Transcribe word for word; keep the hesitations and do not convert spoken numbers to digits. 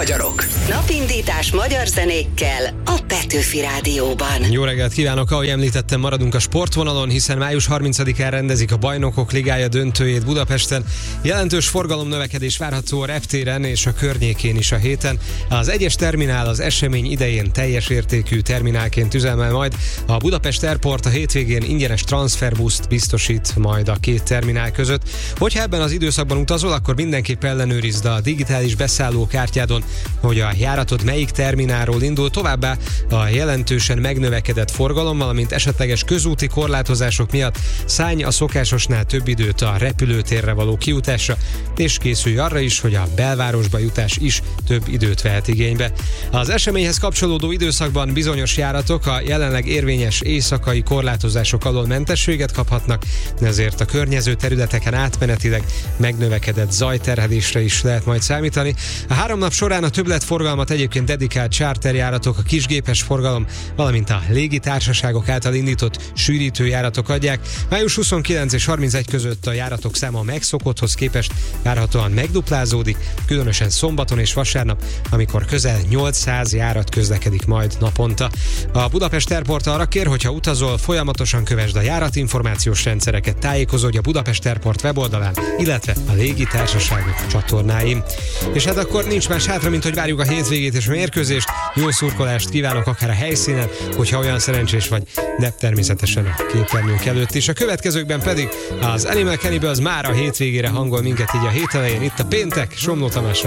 magyarok. Napindítás magyar zenékkel a Petőfi Rádióban. Jó reggelt kívánok! Ahogy említettem, maradunk a sportvonalon, hiszen május harmincadikán rendezik a Bajnokok Ligája döntőjét Budapesten. Jelentős forgalomnövekedés várható a reptéren és a környékén is a héten. Az egyes terminál az esemény idején teljes értékű terminálként üzemel majd. A Budapest Airport a hétvégén ingyenes transferbuszt biztosít majd a két terminál között. Hogyha ebben az időszakban utazol, akkor mindenképp ellenőrizd a digitális beszállókártyádon, hogy a járatod melyik terminálról indul, továbbá a jelentősen megnövekedett forgalom, valamint esetleges közúti korlátozások miatt szállj a szokásosnál több időt a repülőtérre való kijutásra, és készülj arra is, hogy a belvárosba jutás is több időt vehet igénybe. Az eseményhez kapcsolódó időszakban bizonyos járatok a jelenleg érvényes éjszakai korlátozások alól mentességet kaphatnak, ezért a környező területeken átmenetileg megnövekedett zajterhelésre is lehet majd számítani. A három nap során a többletforgalmat egyébként dedikált charterjáratok, a kisgépes forgalom, valamint a légitársaságok által indított sűrítőjáratok adják. május huszonkilencedike és harmincegyedike között a járatok száma a megszokotthoz képest várhatóan megduplázódik, különösen szombaton és vasárnap, amikor közel nyolcszáz járat közlekedik majd naponta. A Budapest Airport arra kér, hogyha utazol, folyamatosan kövesd a járatinformációs rendszereket, tájékozódj a Budapest Airport weboldalán, illetve a légitársaságok csatornáin. És hát akkor nincs más hátra, mint hogy várjuk a hétvégét és a mérkőzést. Jó szurkolást kívánok akár a helyszínen, hogyha olyan szerencsés vagy, de természetesen a képernyőnk előtt is. A következőkben pedig az Animal Cannibals már a hétvégére hangol minket így a hét elején. Itt a péntek, Somló Tamás.